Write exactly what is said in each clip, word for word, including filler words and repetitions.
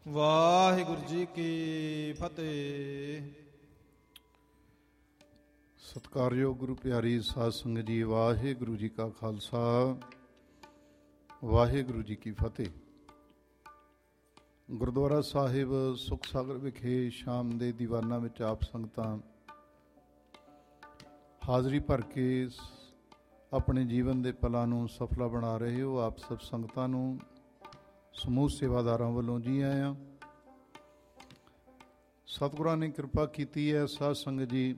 ਵਾਹਿਗੁਰੂ ਜੀ ਕੀ ਫਤਿਹ। ਸਤਿਕਾਰਯੋਗ ਗੁਰੂ ਪਿਆਰੀ ਸਾਧ ਸੰਗਤ ਜੀ, ਵਾਹਿਗੁਰੂ ਜੀ ਕਾ ਖਾਲਸਾ, ਵਾਹਿਗੁਰੂ ਜੀ ਕੀ ਫਤਿਹ। ਗੁਰਦੁਆਰਾ ਸਾਹਿਬ ਸੁਖ ਸਾਗਰ ਵਿਖੇ ਸ਼ਾਮ ਦੇ ਦੀਵਾਨਾਂ ਵਿੱਚ ਆਪ ਸੰਗਤਾਂ ਹਾਜ਼ਰੀ ਭਰ ਕੇ ਆਪਣੇ ਜੀਵਨ ਦੇ ਪਲਾਂ ਨੂੰ ਸਫਲਾ ਬਣਾ ਰਹੇ ਹੋ। ਆਪ ਸਭ ਸੰਗਤਾਂ ਨੂੰ ਸਮੂਹ ਸੇਵਾਦਾਰਾਂ ਵੱਲੋਂ ਜੀ ਆਇਆਂ। ਸਤਿਗੁਰਾਂ ਨੇ ਕਿਰਪਾ ਕੀਤੀ ਹੈ। ਸਾਧ ਸੰਗਤ ਜੀ,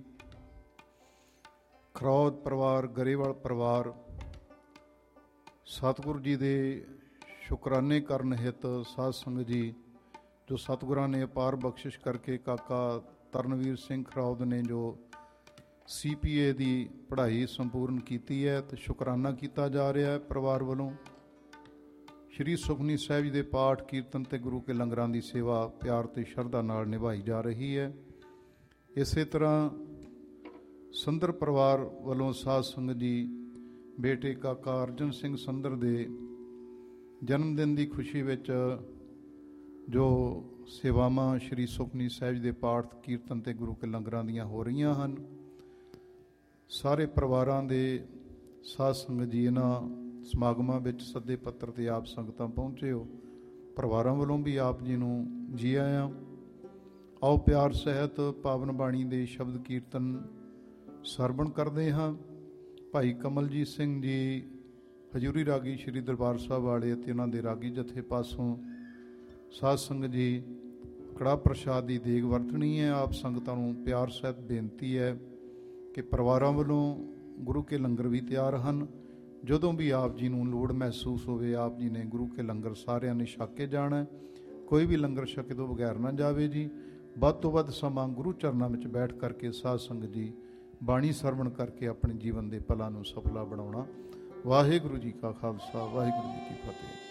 ਖਰੌਦ ਪਰਿਵਾਰ, ਗਰੇਵਾਲ ਪਰਿਵਾਰ ਸਤਿਗੁਰੂ ਜੀ ਦੇ ਸ਼ੁਕਰਾਨੇ ਕਰਨ ਹਿੱਤ ਸਾਧ ਸੰਗਤ ਜੀ, ਜੋ ਸਤਿਗੁਰਾਂ ਨੇ ਅਪਾਰ ਬਖਸ਼ਿਸ਼ ਕਰਕੇ ਕਾਕਾ ਤਰਨਵੀਰ ਸਿੰਘ ਖਰੌਦ ਨੇ ਜੋ ਸੀ ਪੀ ਏ ਦੀ ਪੜ੍ਹਾਈ ਸੰਪੂਰਨ ਕੀਤੀ ਹੈ, ਅਤੇ ਸ਼ੁਕਰਾਨਾ ਕੀਤਾ ਜਾ ਰਿਹਾ ਹੈ ਪਰਿਵਾਰ ਵੱਲੋਂ। ਸ਼੍ਰੀ ਸੁਖਮਨੀ ਸਾਹਿਬ ਜੀ ਦੇ ਪਾਠ ਕੀਰਤਨ ਅਤੇ ਗੁਰੂ ਕੇ ਲੰਗਰਾਂ ਦੀ ਸੇਵਾ ਪਿਆਰ ਅਤੇ ਸ਼ਰਧਾ ਨਾਲ ਨਿਭਾਈ ਜਾ ਰਹੀ ਹੈ। ਇਸੇ ਤਰ੍ਹਾਂ ਸੰਦਰ ਪਰਿਵਾਰ ਵੱਲੋਂ ਸਾਧ ਸੰਗਤ ਜੀ, ਬੇਟੇ ਕਾਕਾ ਅਰਜਨ ਸਿੰਘ ਸੰਦਰ ਦੇ ਜਨਮ ਦਿਨ ਦੀ ਖੁਸ਼ੀ ਵਿੱਚ ਜੋ ਸੇਵਾਵਾਂ ਸ਼੍ਰੀ ਸੁਖਮਨੀ ਸਾਹਿਬ ਜੀ ਦੇ ਪਾਠ ਕੀਰਤਨ ਅਤੇ ਗੁਰੂ ਕੇ ਲੰਗਰਾਂ ਦੀਆਂ ਹੋ ਰਹੀਆਂ ਹਨ, ਸਾਰੇ ਪਰਿਵਾਰਾਂ ਦੇ ਸਾਧ ਸੰਗਤ ਜੀ ਇਹਨਾਂ ਸਮਾਗਮਾਂ ਵਿੱਚ ਸੱਦੇ ਪੱਤਰ 'ਤੇ ਆਪ ਸੰਗਤਾਂ ਪਹੁੰਚੇ ਹੋ। ਪਰਿਵਾਰਾਂ ਵੱਲੋਂ ਵੀ ਆਪ ਜੀ ਨੂੰ ਜੀ ਆਇਆਂ। ਆਓ ਪਿਆਰ ਸਹਿਤ ਪਾਵਨ ਬਾਣੀ ਦੇ ਸ਼ਬਦ ਕੀਰਤਨ ਸਰਵਣ ਕਰਦੇ ਹਾਂ। ਭਾਈ ਕਮਲਜੀਤ ਸਿੰਘ ਜੀ ਹਜ਼ੂਰੀ ਰਾਗੀ ਸ਼੍ਰੀ ਦਰਬਾਰ ਸਾਹਿਬ ਵਾਲੇ ਅਤੇ ਉਹਨਾਂ ਦੇ ਰਾਗੀ ਜਥੇ ਪਾਸੋਂ ਸਾਧ ਸੰਗਤ ਜੀ ਕੜਾਹ ਪ੍ਰਸ਼ਾਦ ਦੀ ਦੇਗ ਵਰਤਣੀ ਹੈ। ਆਪ ਸੰਗਤਾਂ ਨੂੰ ਪਿਆਰ ਸਹਿਤ ਬੇਨਤੀ ਹੈ ਕਿ ਪਰਿਵਾਰਾਂ ਵੱਲੋਂ ਗੁਰੂ ਕੇ ਲੰਗਰ ਵੀ ਤਿਆਰ ਹਨ। ਜਦੋਂ ਵੀ ਆਪ ਜੀ ਨੂੰ ਲੋੜ ਮਹਿਸੂਸ ਹੋਵੇ, ਆਪ ਜੀ ਨੇ ਗੁਰੂ ਕੇ ਲੰਗਰ ਸਾਰਿਆਂ ਨੇ ਛਕ ਕੇ ਜਾਣਾ। ਕੋਈ ਵੀ ਲੰਗਰ ਛਕੇ ਤੋਂ ਬਗੈਰ ਨਾ ਜਾਵੇ ਜੀ। ਵੱਧ ਤੋਂ ਵੱਧ ਸਮਾਂ ਗੁਰੂ ਚਰਨਾਂ ਵਿੱਚ ਬੈਠ ਕਰਕੇ ਸਾਧ ਸੰਗਤ ਜੀ ਬਾਣੀ ਸਰਵਣ ਕਰਕੇ ਆਪਣੇ ਜੀਵਨ ਦੇ ਪਲਾਂ ਨੂੰ ਸਫਲਾ ਬਣਾਉਣਾ। ਵਾਹਿਗੁਰੂ ਜੀ ਕਾ ਖਾਲਸਾ, ਵਾਹਿਗੁਰੂ ਜੀ ਕੀ ਫਤਿਹ।